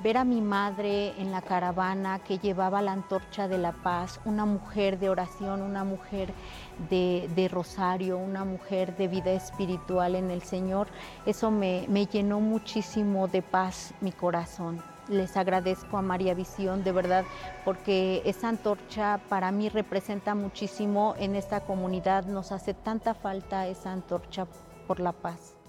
ver a mi madre en la caravana que llevaba la antorcha de la paz, una mujer de oración, una mujer de rosario, una mujer de vida espiritual en el Señor, eso me llenó muchísimo de paz mi corazón. Les agradezco a María Visión, de verdad, porque esa antorcha para mí representa muchísimo en esta comunidad, nos hace tanta falta esa antorcha por la paz.